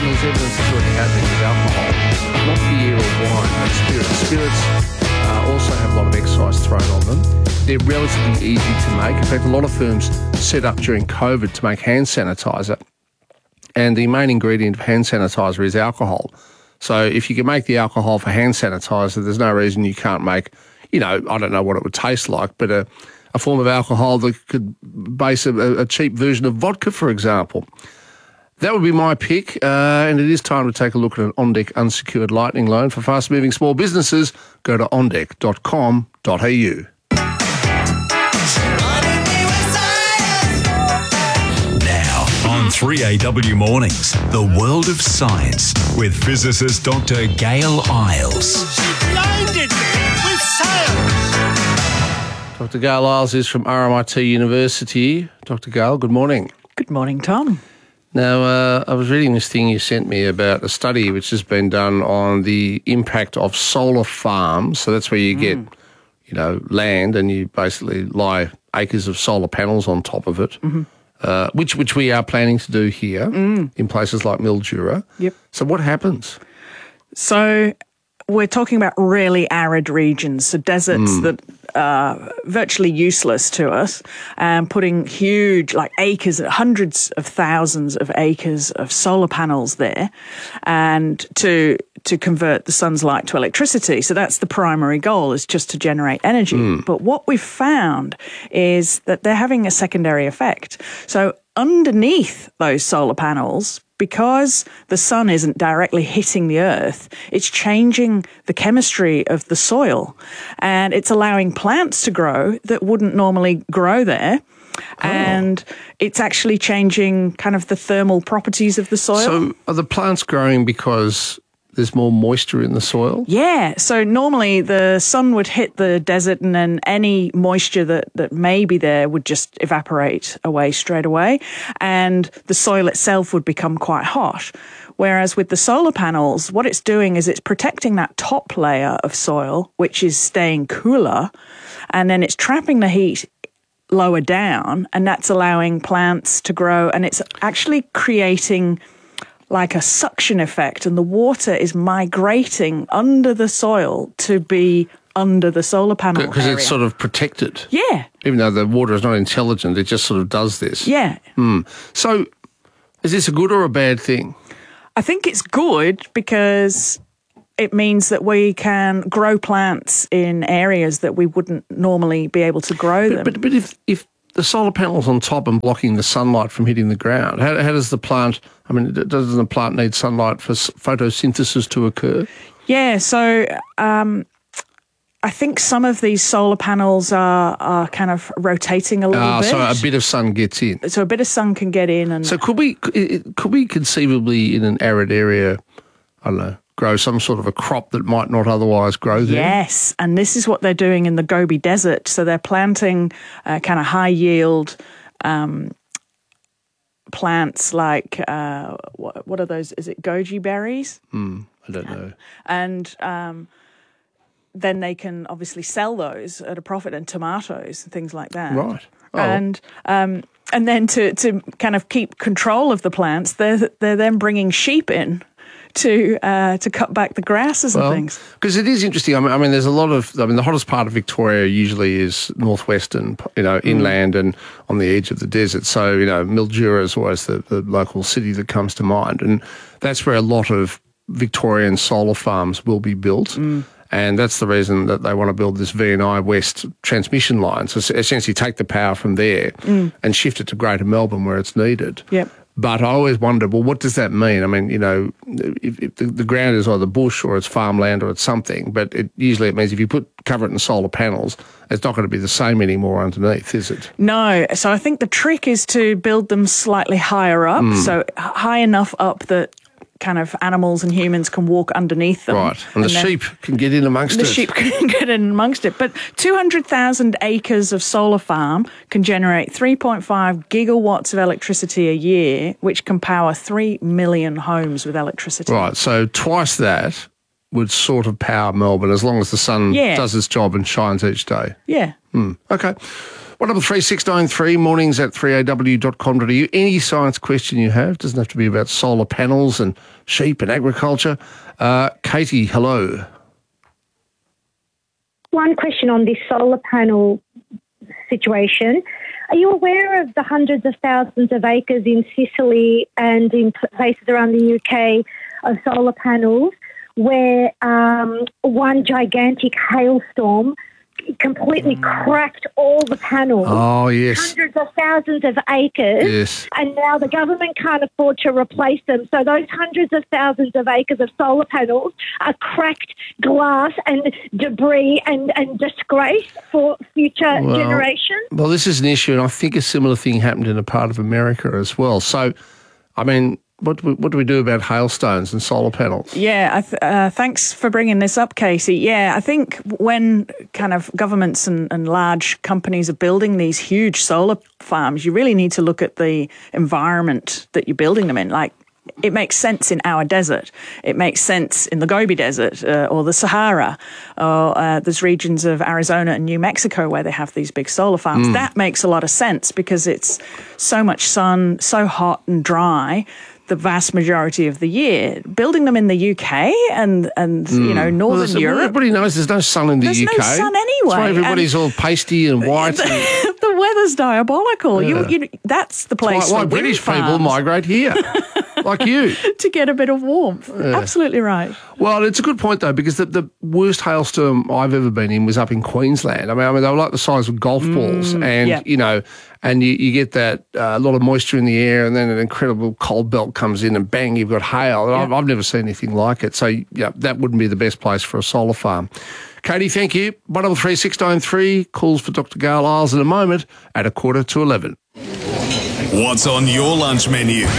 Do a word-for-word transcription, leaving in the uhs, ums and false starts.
Tom, there's evidence that's already happening with alcohol. Not beer or wine, but spirits. Spirits uh, also have a lot of excise thrown on them. They're relatively easy to make. In fact, a lot of firms set up during COVID to make hand sanitizer. And the main ingredient of hand sanitizer is alcohol. So if you can make the alcohol for hand sanitizer, there's no reason you can't make, you know, I don't know what it would taste like, but a, a form of alcohol that could base a, a cheap version of vodka, for example. That would be my pick, uh, and it is time to take a look at an OnDeck unsecured lightning loan for fast-moving small businesses. Go to on deck dot com dot a u. Now on three A W Mornings, the world of science with physicist Doctor Gail Isles. She blinded me with science. Doctor Gail Isles is from R M I T University. Doctor Gail, good morning. Good morning, Tom. Now, uh, I was reading this thing you sent me about a study which has been done on the impact of solar farms. So that's where you get, mm. you know, land and you basically lie acres of solar panels on top of it, mm-hmm. uh, which which we are planning to do here mm. in places like Mildura. Yep. So what happens? So we're talking about really arid regions, so deserts mm. that are virtually useless to us, and putting huge, like acres, hundreds of thousands of acres of solar panels there, and to to convert the sun's light to electricity. So that's the primary goal, is just to generate energy. Mm. But what we've found is that they're having a secondary effect. So underneath those solar panels, because the sun isn't directly hitting the earth, it's changing the chemistry of the soil, and it's allowing plants to grow that wouldn't normally grow there. Oh. And it's actually changing kind of the thermal properties of the soil. So are the plants growing because there's more moisture in the soil? Yeah. So normally the sun would hit the desert and then any moisture that, that may be there would just evaporate away straight away. And the soil itself would become quite hot. Whereas with the solar panels, what it's doing is it's protecting that top layer of soil, which is staying cooler. And then it's trapping the heat lower down, and that's allowing plants to grow. And it's actually creating like a suction effect, and the water is migrating under the soil to be under the solar panel Because it's sort of protected. Yeah. Even though the water is not intelligent, it just sort of does this. Yeah. Mm. So is this a good or a bad thing? I think it's good because it means that we can grow plants in areas that we wouldn't normally be able to grow but, them. But, but if, if the solar panel's on top and blocking the sunlight from hitting the ground, how, how does the plant, I mean, doesn't the plant need sunlight for photosynthesis to occur? Yeah, so um, I think some of these solar panels are, are kind of rotating a little Ah, bit. so a bit of sun gets in. So a bit of sun can get in. And So could we, could we conceivably in an arid area, I don't know, grow some sort of a crop that might not otherwise grow there? Yes, and this is what they're doing in the Gobi Desert. So they're planting uh, kind of high-yield um, plants like, uh, what, what are those? Is it goji berries? Mm, I don't know. And um, then they can obviously sell those at a profit, and tomatoes and things like that. Right. Oh. And um, and then to, to kind of keep control of the plants, they're, they're then bringing sheep in to uh, to cut back the grasses well, and things. Because it is interesting. I mean, I mean, there's a lot of, I mean, the hottest part of Victoria usually is northwestern, you know, inland mm. and on the edge of the desert. So, you know, Mildura is always the, the local city that comes to mind. And that's where a lot of Victorian solar farms will be built. Mm. And that's the reason that they want to build this V and I West transmission line. So essentially take the power from there mm. and shift it to Greater Melbourne where it's needed. Yep. But I always wondered, well, what does that mean? I mean, you know, if, if the, the ground is either bush or it's farmland or it's something, but it, usually it means if you put cover it in solar panels, it's not going to be the same anymore underneath, is it? No. So I think the trick is to build them slightly higher up, mm. so high enough up that kind of animals and humans can walk underneath them. Right, and, and the sheep can get in amongst the it. The sheep can get in amongst it. But two hundred thousand acres of solar farm can generate three point five gigawatts of electricity a year, which can power three million homes with electricity. Right, so twice that would sort of power Melbourne as long as the sun yeah. does its job and shines each day. Yeah. Hmm. Okay. one double three six nine three, mornings at three a w dot com dot a u. Any science question you have, doesn't have to be about solar panels and sheep and agriculture. Uh, Katie, hello. One question on this solar panel situation. Are you aware of the hundreds of thousands of acres in Sicily and in places around the U K of solar panels where um, one gigantic hailstorm completely cracked all the panels? Oh, yes. Hundreds of thousands of acres. Yes. And now the government can't afford to replace them. So those hundreds of thousands of acres of solar panels are cracked glass and debris and, and disgrace for future Well, generations. Well, this is an issue, and I think a similar thing happened in a part of America as well. So, I mean, what do we, what do we do about hailstones and solar panels? Yeah, I th- uh, thanks for bringing this up, Casey. Yeah, I think when kind of governments and, and large companies are building these huge solar farms, you really need to look at the environment that you're building them in. Like, it makes sense in our desert. It makes sense in the Gobi Desert uh, or the Sahara. Or uh, there's regions of Arizona and New Mexico where they have these big solar farms. Mm. That makes a lot of sense because it's so much sun, so hot and dry the vast majority of the year. Building them in the U K and, and mm. you know, Northern well, Europe. Everybody knows there's no sun in the there's U K. There's no sun anyway. That's why everybody's and all pasty and white. The, and, the weather's diabolical. Yeah. You, you, that's the place that's why, why British farms. people migrate here, like you. To get a bit of warmth. Yeah. Absolutely right. Well, it's a good point, though, because the, the worst hailstorm I've ever been in was up in Queensland. I mean, I mean they were like the size of golf balls. Mm, and, yep. you know, and you, you get that uh, a lot of moisture in the air and then an incredible cold belt comes in and bang, you've got hail. Yep. I've, I've never seen anything like it. So, yeah, that wouldn't be the best place for a solar farm. Katie, thank you. one double three six nine three, calls for Doctor Gail Isles in a moment at a quarter to eleven. What's on your lunch menu?